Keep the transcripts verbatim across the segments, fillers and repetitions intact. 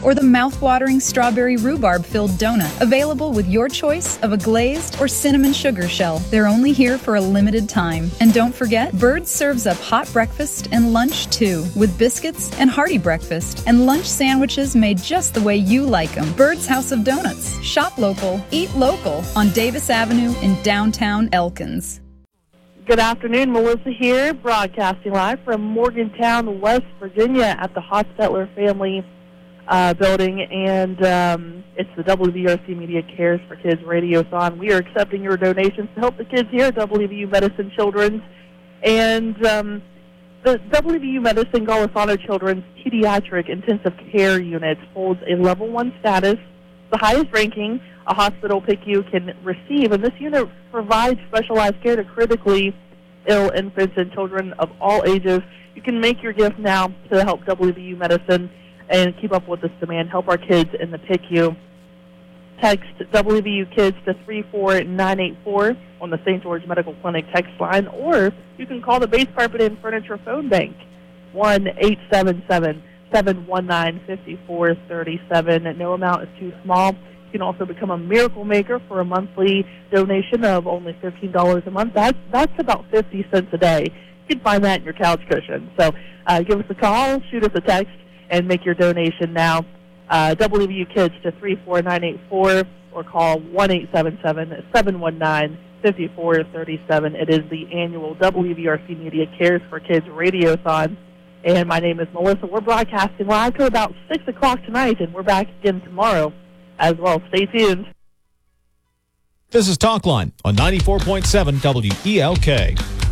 or the mouth-watering strawberry rhubarb-filled donut, available with your choice of a glazed or cinnamon sugar shell. They're only here for a limited time. And don't forget, Bird serves up hot breakfast and lunch too, with biscuits and hearty breakfast and lunch sandwiches made just the way you like them. Bird's House of Donuts. Shop local, eat local on Davis Avenue in downtown Elkins. Good afternoon, Melissa here, broadcasting live from Morgantown, West Virginia at the Hostetler Family uh, Building, and um, it's the W V R C Media Cares for Kids Radiothon. We are accepting your donations to help the kids here at W V U Medicine Children's, and um, the W V U Medicine Golisano Children's Pediatric Intensive Care Unit holds a level one status, the highest ranking a hospital P I C U can receive, and this unit provides specialized care to critically ill infants and children of all ages. You can make your gift now to help W V U Medicine and keep up with this demand. Help our kids in the P I C U. Text W V U Kids to three four nine eight four on the Saint George Medical Clinic text line, or you can call the Base Carpet and Furniture phone bank, one eight seven seven, seven one nine, five four three seven. No amount is too small. You can also become a miracle maker for a monthly donation of only fifteen dollars a month. That's, that's about fifty cents a day. You can find that in your couch cushion. So uh, give us a call, shoot us a text, and make your donation now. Uh, W V U Kids to three four nine eight four or call one eight seven seven, seven one nine, five four three seven. It is the annual W V R C Media Cares for Kids Radiothon. And my name is Melissa. We're broadcasting live to about six o'clock tonight, and we're back again tomorrow as well. Stay tuned. This is Talkline on ninety-four point seven W E L K.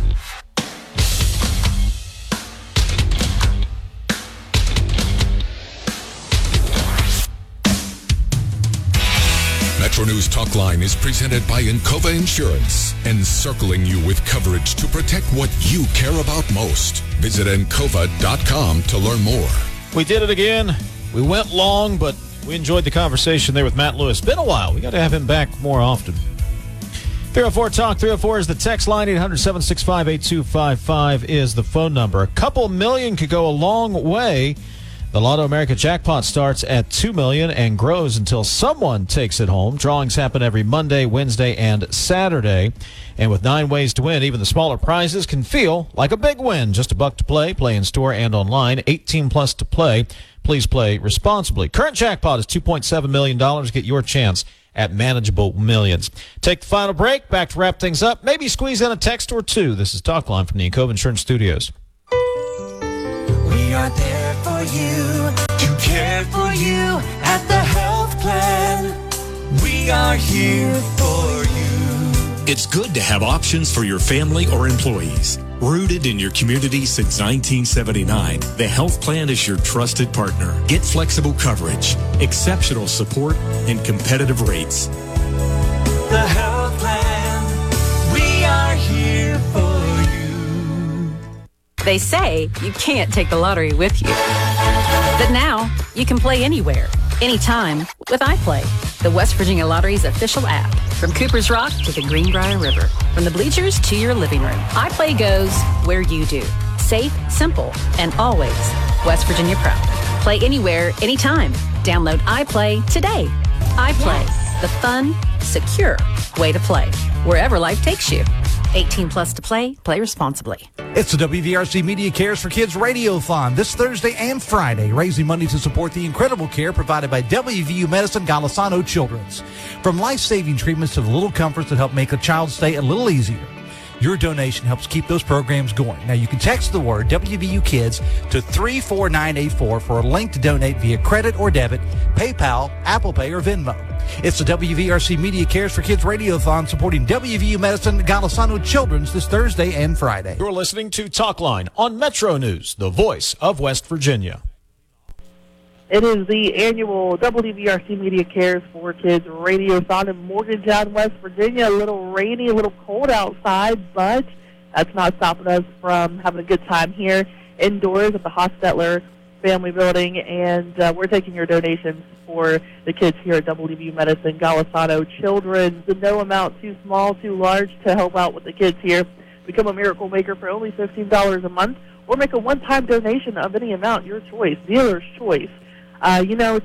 Metro News Talkline is presented by Encova Insurance, encircling you with coverage to protect what you care about most. Visit encova dot com to learn more. We did it again. We went long, but we enjoyed the conversation there with Matt Lewis. Been a while. We got to have him back more often. three oh four talk. three oh four is the text line. eight hundred, seven six five, eight two five five is the phone number. A couple million could go a long way. The Lotto America jackpot starts at two million dollars and grows until someone takes it home. Drawings happen every Monday, Wednesday, and Saturday. And with nine ways to win, even the smaller prizes can feel like a big win. Just a buck to play. Play in store and online. eighteen plus to play. Please play responsibly. Current jackpot is two point seven million dollars. Get your chance at manageable millions. Take the final break. Back to wrap things up. Maybe squeeze in a text or two. This is Talkline from the Encova Insurance Studios. We are there for you, to care for you at the health plan. We are here for you. It's good to have options for your family or employees. Rooted in your community since nineteen seventy-nine, the health plan is your trusted partner. Get flexible coverage, exceptional support, and competitive rates. The health plan, we are here for you. They say you can't take the lottery with you. But now, you can play anywhere, anytime with iPlay, the West Virginia Lottery's official app. From Cooper's Rock to the Greenbrier River, from the bleachers to your living room, iPlay goes where you do. Safe, simple, and always West Virginia proud. Play anywhere, anytime. Download iPlay today. iPlay, yes. The fun, secure way to play, wherever life takes you. eighteen plus to play. Play responsibly. It's the W V R C Media Cares for Kids Radiothon this Thursday and Friday, raising money to support the incredible care provided by W V U Medicine Golisano Children's. From life-saving treatments to the little comforts that help make a child's stay a little easier. Your donation helps keep those programs going. Now, you can text the word W V U Kids to three four nine eight four for a link to donate via credit or debit, PayPal, Apple Pay, or Venmo. It's the W V R C Media Cares for Kids Radiothon supporting W V U Medicine Golisano Children's this Thursday and Friday. You're listening to Talkline on Metro News, the voice of West Virginia. It is the annual W V R C Media Cares for Kids Radiothon in Morgantown, West Virginia. A little rainy, a little cold outside, but that's not stopping us from having a good time here indoors at the Hostetler Family Building, and uh, we're taking your donations for the kids here at W V U Medicine Golisano Children's. No amount too small, too large to help out with the kids here. Become a miracle maker for only fifteen dollars a month, or make a one-time donation of any amount, your choice, dealer's choice. Uh, you know,